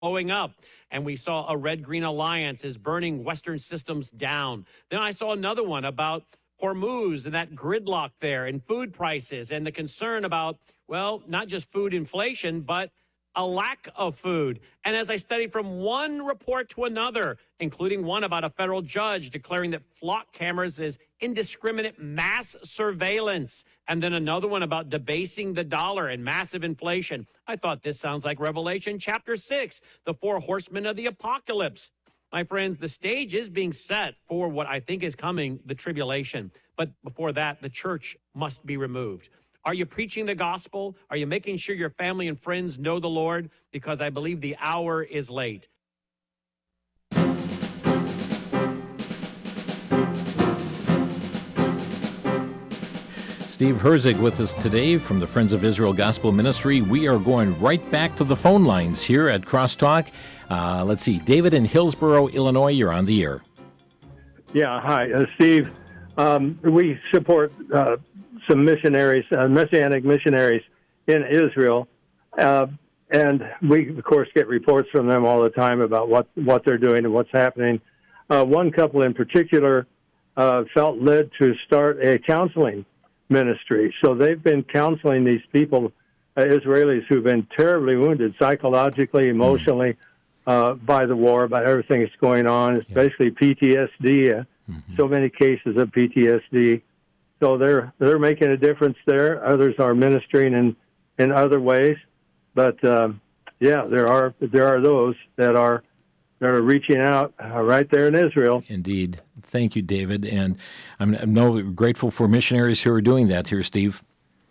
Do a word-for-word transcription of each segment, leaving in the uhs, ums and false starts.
blowing up, and we saw a red-green alliance is burning Western systems down. Then I saw another one about Hormuz and that gridlock there and food prices and the concern about, well, not just food inflation, but a lack of food. And as I studied from one report to another, including one about a federal judge declaring that flock cameras is indiscriminate mass surveillance, and then another one about debasing the dollar and massive inflation, I thought this sounds like Revelation chapter six, the four horsemen of the apocalypse. My friends, the stage is being set for what I think is coming, the tribulation. But before that, the church must be removed. Are you preaching the gospel? Are you making sure your family and friends know the Lord? Because I believe the hour is late. Steve Herzig with us today from the Friends of Israel Gospel Ministry. We are going right back to the phone lines here at Crosstalk. Uh, let's see, David in Hillsboro, Illinois, you're on the air. Yeah, hi, uh, Steve. Um, we support uh, some missionaries, uh, Messianic missionaries in Israel, uh, and we, of course, get reports from them all the time about what, what they're doing and what's happening. Uh, one couple in particular uh, felt led to start a counseling ministry. So they've been counseling these people, uh, Israelis, who've been terribly wounded psychologically, emotionally, uh, by the war, by everything that's going on. It's yeah. basically P T S D, uh, mm-hmm. so many cases of P T S D. So they're they're making a difference there. Others are ministering in, in other ways. But, um, yeah, there are there are those that are that are reaching out uh, right there in Israel. Indeed. Thank you, David. And I'm, I'm no grateful for missionaries who are doing that here, Steve.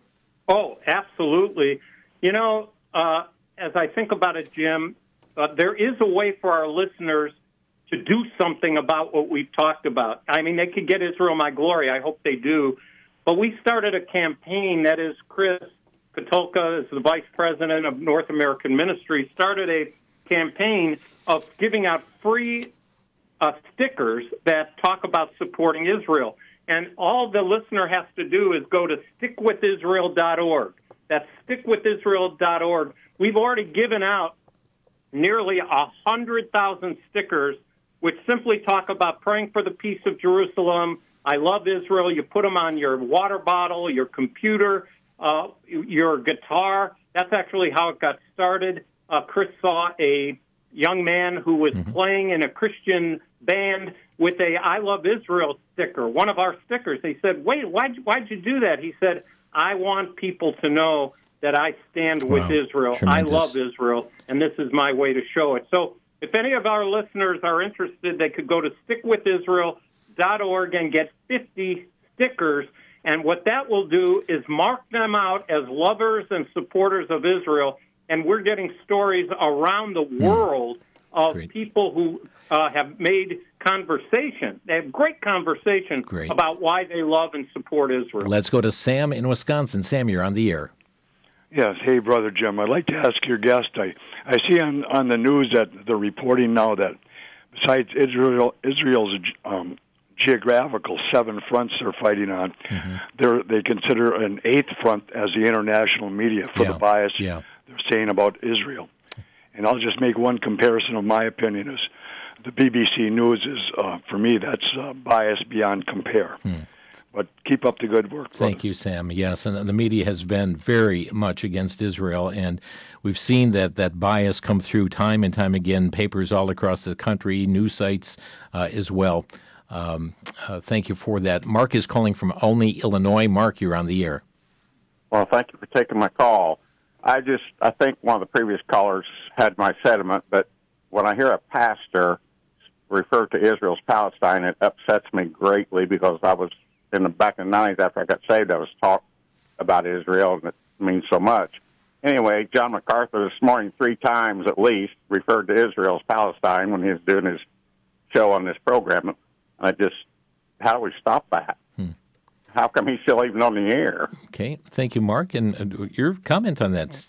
Oh, absolutely. You know, uh, as I think about it, Jim, uh, there is a way for our listeners to do something about what we've talked about. I mean, they could get Israel My Glory. I hope they do. But we started a campaign, that is Chris Katulka, is the vice president of North American Ministry, started a campaign of giving out free uh, stickers that talk about supporting Israel. And all the listener has to do is go to stick with israel dot org. That's stick with israel dot org. We've already given out nearly one hundred thousand stickers which simply talk about praying for the peace of Jerusalem. I love Israel. You put them on your water bottle, your computer, uh, your guitar. That's actually how it got started. Uh, Chris saw a young man who was mm-hmm. playing in a Christian band with a I Love Israel sticker, one of our stickers. He said, wait, why'd, why'd you do that? He said, I want people to know that I stand wow. with Israel. Tremendous. I love Israel, and this is my way to show it. So if any of our listeners are interested, they could go to stick with israel dot org and get fifty stickers. And what that will do is mark them out as lovers and supporters of Israel. And we're getting stories around the world mm. of great. people who uh, have made conversation. They have great conversation great. about why they love and support Israel. Let's go to Sam in Wisconsin. Sam, you're on the air. Yes. Hey, Brother Jim, I'd like to ask your guest, I, I see on, on the news that they're reporting now that besides Israel, Israel's um, geographical seven fronts they're fighting on, mm-hmm. they're, they consider an eighth front as the international media for yeah. the bias yeah. they're saying about Israel. And I'll just make one comparison of my opinion is the B B C News is, uh, for me, that's uh, bias beyond compare. Hmm. But keep up the good work. Thank brother. you, Sam. Yes, and the media has been very much against Israel, and we've seen that, that bias come through time and time again, papers all across the country, news sites uh, as well. Um, uh, thank you for that. Mark is calling from Olney, Illinois. Mark, you're on the air. Well, thank you for taking my call. I just, I think one of the previous callers had my sentiment, but when I hear a pastor refer to Israel's Palestine, it upsets me greatly because I was in the back in the nineties after I got saved, I was taught about Israel, and it means so much. Anyway, John MacArthur this morning three times at least referred to Israel as Palestine when he was doing his show on this program. And I just, how do we stop that? Hmm. How come he's still even on the air? Okay, thank you, Mark. And uh, your comment on that,